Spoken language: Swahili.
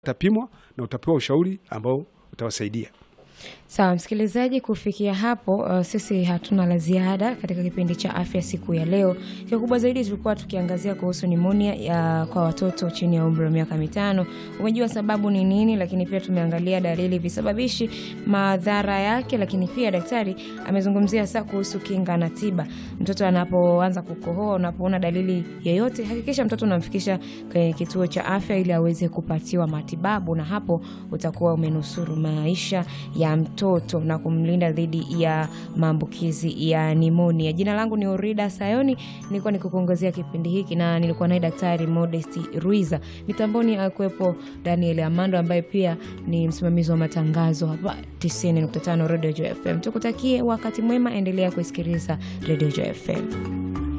utapimwa na utapewa ushauri ambao utawasaidia. Sawa msikilizaji, kufikia hapo sisi hatuna la ziada katika kipindi cha afya siku ya leo. Kikubwa zaidi tulikuwa tukiangazia kuhusu pneumonia kwa watoto chini ya umri wa miaka 5. Umejua sababu ni nini, lakini pia tumeangalia dalili, visababishi, madhara yake, lakini pia daktari amezungumzia sasa kuhusu kinga na tiba. Mtoto anapoanza kukohoa, unapoona dalili yoyote, hakikisha mtoto unamfikisha kwenye kituo cha afya ili aweze kupatiwa matibabu, na hapo utakuwa umenusuru maisha ya mtoto na kumlinda dhidi ya maambukizi ya pneumonia. Jina langu ni Orida Sayoni, nilikuwa nikukuongozea kipindi hiki na nilikuwa naye Daktari Modesti Ruiza. Mitamboni alikuwepo Daniel Amando ambaye pia ni msimamizi wa matangazo hapa 90.5 Radio Joy FM. Tukutakie wakati mwema, endelea kusikiliza Radio Joy FM.